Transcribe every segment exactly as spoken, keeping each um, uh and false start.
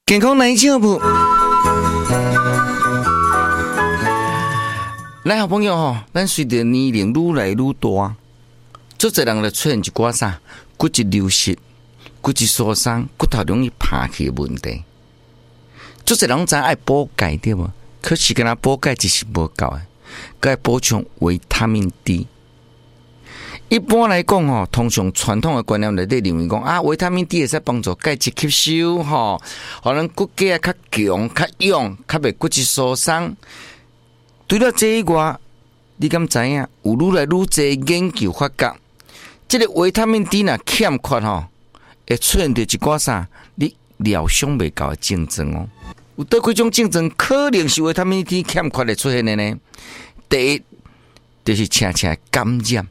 健康来照顾，来，好朋友吼，咱随着年龄愈来愈大，做侪人就出现一寡啥骨质流失、骨质疏松、骨头容易趴起的问题。做侪人知爱补钙对无？可是跟他补钙只是无够的，该补充维他命 D。一般来讲吼，通常传统的观念内底认为讲啊，维他命 D 会使帮助钙质吸收吼，互咱骨骼啊较强、较勇、较袂骨质疏松。除了这以外，你敢知影有愈来愈侪研究发觉，这个维他命 D 若欠缺吼，会出现着一寡啥？你疗伤袂够的症状哦。有倒几种症状可能是维他命 D 欠缺的出现的呢？第一，就是轻轻感染。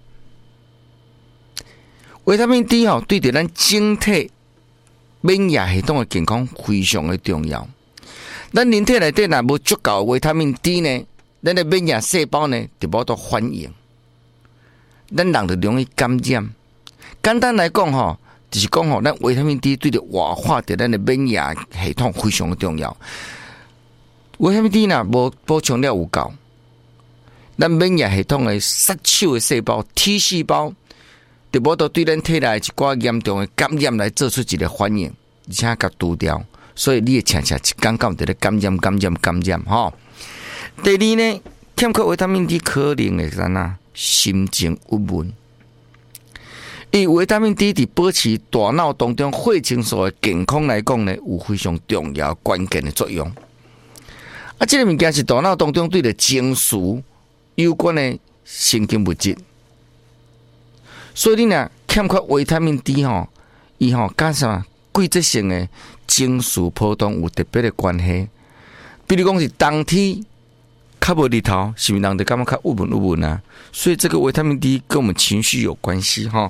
维他命 D 吼，对着咱整体免疫系统的健康非常的重要。咱人体内底若无足够维他命 D 呢，咱的免疫细胞呢就无得反应，咱人就容易感染。简单来讲吼，就是讲吼，咱维他命 D 对着活化着咱的免疫系统非常的重要。维他命 D 若无补充了有够，咱免疫系统的杀手的细胞 T 细胞。就无得对咱体内一寡严重的感染来做出一个反应，而且甲除掉，所以你会常常一感觉就咧感染、感染、感染吼。第二呢，欠缺维他命 D 可能会啥呐？心情郁闷。因为维他命 D 伫保持大脑当中血清素的健康来讲呢，有非常重要关键的作用。啊，这个物件是大脑当中对着情绪有关的神经物质。所以你若欠缺维他命 D 吼，伊吼甲啥季节性的情绪波动有特别的关系。比如讲是冬天较无日头，是毋是人就感觉较郁闷郁闷啊？所以这个维他命 D 跟我们情绪有关系吼。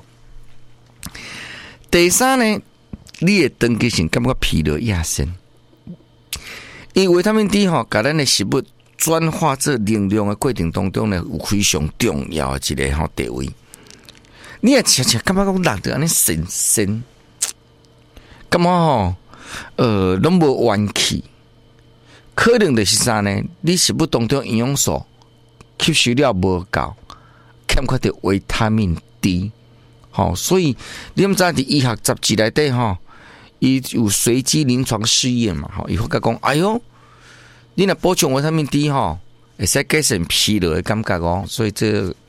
第三呢，你会长期性感觉疲劳亚身，因为维他命 D 吼，甲咱的食物转化做能量的过程当中呢，有非常重要的一个吼地位。你也常常感觉讲人就安尼神神，感觉吼，呃，拢无元气，可能就是啥呢？你食物当中营养素吸收了无够，欠缺着维他命 D， 吼、哦，所以你毋知伫医学杂志内底吼，伊有随机临床试验嘛，吼，伊发觉讲，哎哟，你若补充维他命 D 吼，会使改善疲劳的感觉哦，所以这